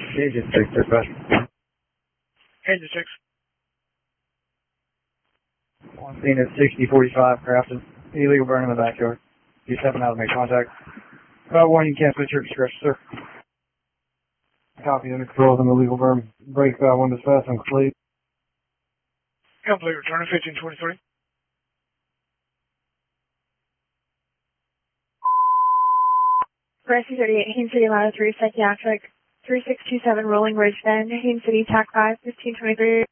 Agent 6, dispatch. Agent 6. On scene at 6045 Crafton. Illegal burn in the backyard. You stepping out to make contact. One, you can't switch your discretion, sir. Copy under control of an illegal burn. Break one dispatch and complete. Complete, return to 1523. Rescue 38, Haines City, Ladder 3, psychiatric, 3627, Rolling Ridge Bend, Haines City, TAC 5, 1523.